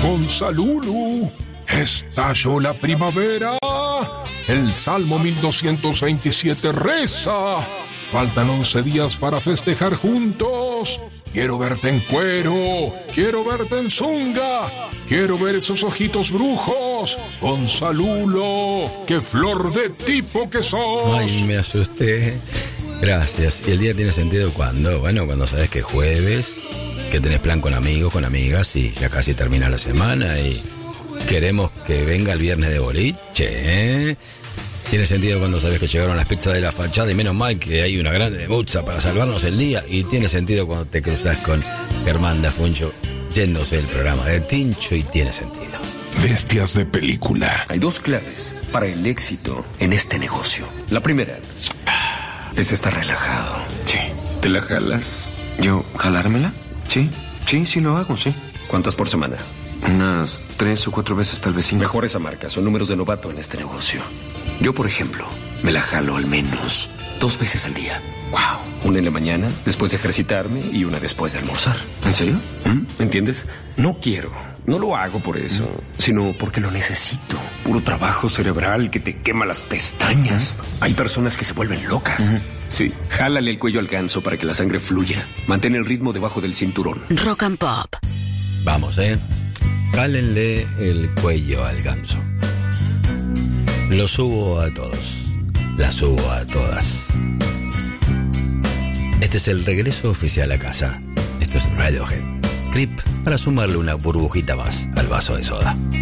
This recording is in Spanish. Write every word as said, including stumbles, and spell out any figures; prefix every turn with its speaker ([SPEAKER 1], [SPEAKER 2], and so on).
[SPEAKER 1] Gonzalulu, estalló la primavera. El Salmo mil doscientos veintisiete reza: faltan once días para festejar juntos. Quiero verte en cuero, quiero verte en zunga, quiero ver esos ojitos brujos. Gonzalulo, qué flor de tipo que sos.
[SPEAKER 2] Ay, me asusté. Gracias. ¿Y el día tiene sentido cuándo? Bueno, cuando sabes que es jueves, que tenés plan con amigos, con amigas y ya casi termina la semana y queremos que venga el viernes de boliche, ¿eh? Tiene sentido cuando sabes que llegaron las pizzas de la fachada y menos mal que hay una grande mozza para salvarnos el día. Y tiene sentido cuando te cruzas con Germán Dafuncho yéndose el programa de Tincho y tiene sentido.
[SPEAKER 1] Bestias de película.
[SPEAKER 3] Hay dos claves para el éxito en este negocio. La primera es estar relajado.
[SPEAKER 4] Sí. ¿Te la jalas? ¿Yo jalármela? Sí, sí, sí lo hago, sí.
[SPEAKER 3] ¿Cuántas por semana?
[SPEAKER 4] Unas tres o cuatro veces tal vez sí.
[SPEAKER 3] Mejor esa marca, son números de novato en este negocio. Yo, por ejemplo, me la jalo al menos dos veces al día. Wow. Una en la mañana, después de ejercitarme, y una después de almorzar.
[SPEAKER 4] ¿En serio?
[SPEAKER 3] ¿Mm? ¿Entiendes? No quiero, no lo hago por eso, ¿Mm? sino porque lo necesito. Puro trabajo cerebral que te quema las pestañas. ¿Mm? Hay personas que se vuelven locas. ¿Mm? Sí, jálale el cuello al ganso para que la sangre fluya. Mantén el ritmo debajo del cinturón.
[SPEAKER 5] Rock and Pop.
[SPEAKER 2] Vamos, ¿eh? Jálenle el cuello al ganso. Lo subo a todos. La subo a todas. Este es el regreso oficial a casa. Esto es Radiohead. Creep para sumarle una burbujita más al vaso de soda.